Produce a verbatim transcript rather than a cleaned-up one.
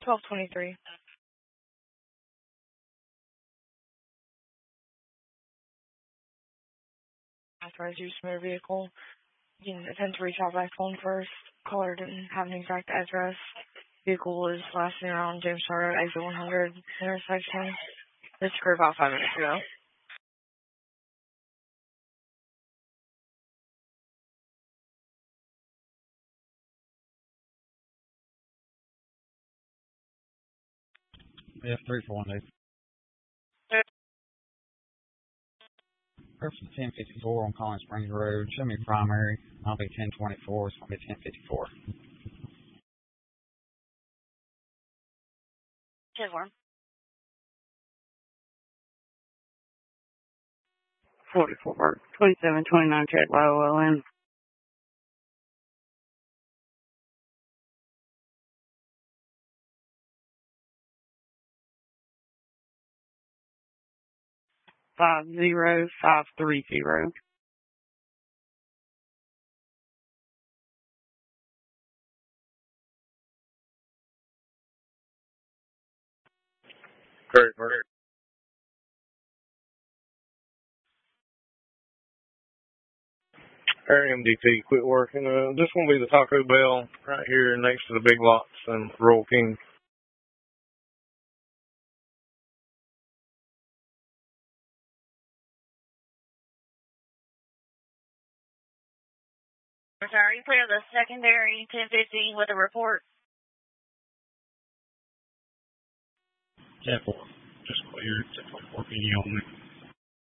twelve twenty-three. Authorized use of motor vehicle. You can attempt to reach out by phone first. Caller didn't have an exact address. Vehicle was last seen around James Road, exit one hundred intersection. This occurred about five minutes ago. F three for one day. Purpose of ten fifty-four on Collins Springs Road. Show me primary. I'll be ten twenty-four. It's going to be ten fifty-four. ten four. forty-four, twenty-seven, twenty-nine, check Y O L N. Five zero five three zero. Great, great. Air M D T quit working. Uh, this one will be the Taco Bell right here next to the Big Lots and Royal King. Sorry, clear the secondary ten fifty with a report. ten four. Just clear. ten forty-four P D only.